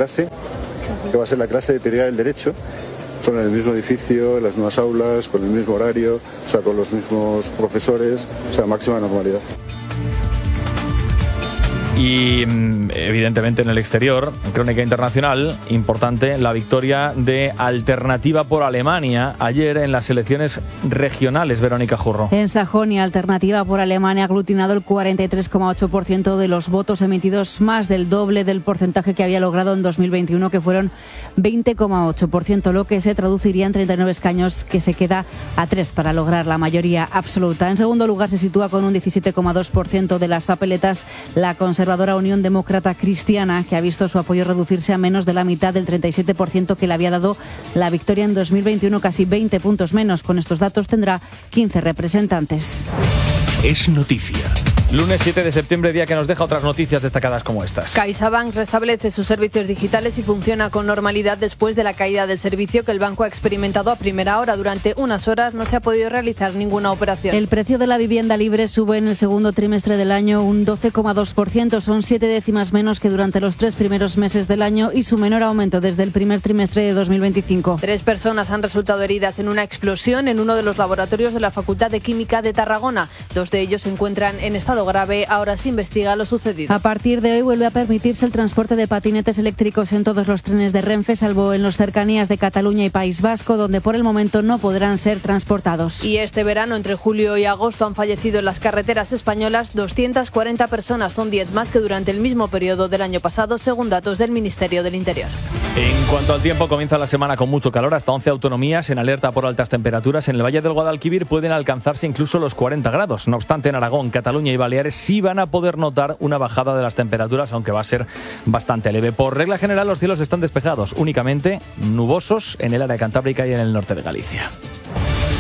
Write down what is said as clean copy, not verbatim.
clase, que va a ser la clase de teoría del derecho. Son en el mismo edificio, en las mismas aulas, con el mismo horario, o sea, con los mismos profesores, o sea, máxima normalidad. Y evidentemente en el exterior, en crónica internacional, importante la victoria de Alternativa por Alemania ayer en las elecciones regionales, Verónica Jurro. En Sajonia, Alternativa por Alemania ha aglutinado el 43,8% de los votos emitidos, más del doble del porcentaje que había logrado en 2021, que fueron 20,8%, lo que se traduciría en 39 escaños, que se queda a 3 para lograr la mayoría absoluta. En segundo lugar se sitúa con un 17,2% de las papeletas la conservadora Unión Demócrata Cristiana, que ha visto su apoyo reducirse a menos de la mitad del 37% que le había dado la victoria en 2021, casi 20 puntos menos. Con estos datos tendrá 15 representantes. Es noticia. Lunes 7 de septiembre, día que nos deja otras noticias destacadas como estas. CaixaBank restablece sus servicios digitales y funciona con normalidad después de la caída del servicio que el banco ha experimentado a primera hora. Durante unas horas no se ha podido realizar ninguna operación. El precio de la vivienda libre sube en el segundo trimestre del año un 12,2%. Son 7 décimas menos que durante los 3 primeros meses del año y su menor aumento desde el primer trimestre de 2025. 3 personas han resultado heridas en una explosión en uno de los laboratorios de la Facultad de Química de Tarragona. 2 de ellos se encuentran en estado grave. Ahora se investiga lo sucedido. A partir de hoy vuelve a permitirse el transporte de patinetes eléctricos en todos los trenes de Renfe, salvo en las cercanías de Cataluña y País Vasco, donde por el momento no podrán ser transportados. Y este verano, entre julio y agosto, han fallecido en las carreteras españolas 240 personas. Son 10 más que durante el mismo periodo del año pasado, según datos del Ministerio del Interior. En cuanto al tiempo, comienza la semana con mucho calor, hasta 11 autonomías en alerta por altas temperaturas. En el Valle del Guadalquivir pueden alcanzarse incluso los 40 grados. No obstante, en Aragón, Cataluña y Baleares sí van a poder notar una bajada de las temperaturas, aunque va a ser bastante leve. Por regla general, los cielos están despejados, únicamente nubosos en el área cantábrica y en el norte de Galicia.